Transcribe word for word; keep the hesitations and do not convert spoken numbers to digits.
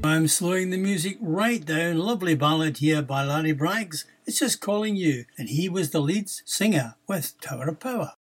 I'm slowing the music right down. Lovely ballad here by Larry Braggs. It's Just Calling You, and he was the lead singer with Tower of Power.